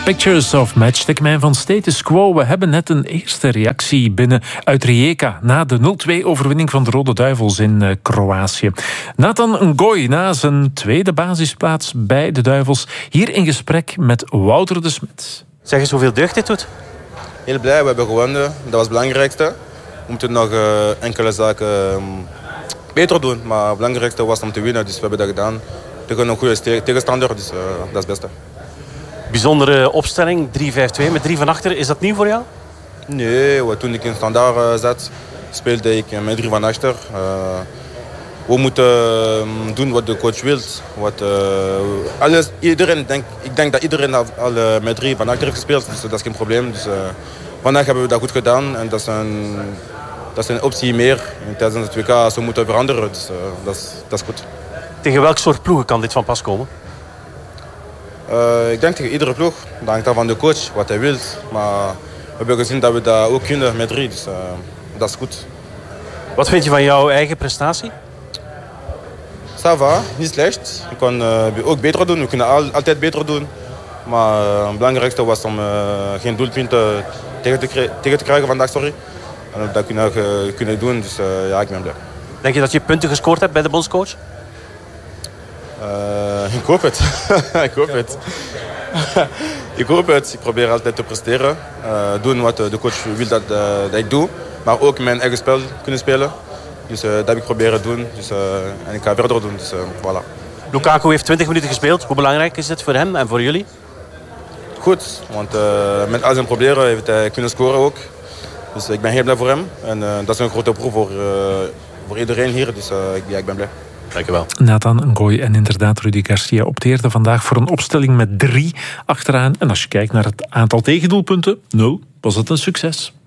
Pictures of Matchstick Man van Status Quo. We hebben net een eerste reactie binnen uit Rijeka na de 0-2-overwinning van de Rode Duivels in Kroatië. Nathan Ngoy na zijn tweede basisplaats bij de Duivels. Hier in gesprek met Wouter de Smet. Zeg eens hoeveel deugd dit doet. Heel blij, we hebben gewonnen. Dat was het belangrijkste. We moeten nog enkele zaken beter doen. Maar het belangrijkste was om te winnen. Dus we hebben dat gedaan. Tegen een goede tegenstander. Dus dat is het beste. Bijzondere opstelling, 3-5-2 met 3 van achter. Is dat nieuw voor jou? Nee, toen ik in standaard zat, speelde ik met 3 van achter. We moeten doen wat de coach wil. Ik denk dat iedereen al met 3 van achter heeft gespeeld, dus dat is geen probleem. Dus, vandaag hebben we dat goed gedaan en dat is een optie meer tijdens het WK als we moeten veranderen. Dus dat is goed. Tegen welk soort ploegen kan dit van pas komen? Ik denk tegen iedere ploeg. Dat hangt af van de coach, wat hij wil. Maar we hebben gezien dat we dat ook kunnen met 3, dus dat is goed. Wat vind je van jouw eigen prestatie? Ça va, niet slecht. Je kan ook beter doen. We kunnen altijd beter doen. Maar het belangrijkste was om geen doelpunten tegen te krijgen vandaag. Sorry. En dat kunnen doen, dus ja, ik ben blij. Denk je dat je punten gescoord hebt bij de bondscoach? Ik hoop het. Ik hoop het. Ik hoop het. Ik probeer altijd te presteren. Doen wat de coach wil dat ik doe. Maar ook mijn eigen spel kunnen spelen. Dus dat heb ik proberen te doen. Dus, en ik ga verder doen. Dus voilà. Lukaku heeft 20 minuten gespeeld. Hoe belangrijk is het voor hem en voor jullie? Goed, want met al zijn problemen heeft hij kunnen scoren ook. Dus ik ben heel blij voor hem. En dat is een grote proef voor iedereen hier. Dus ja, ik ben blij. Dankjewel. Nathan Ngoy en inderdaad Rudy Garcia opteerden vandaag voor een opstelling met 3 achteraan. En als je kijkt naar het aantal tegendoelpunten, 0, was het een succes.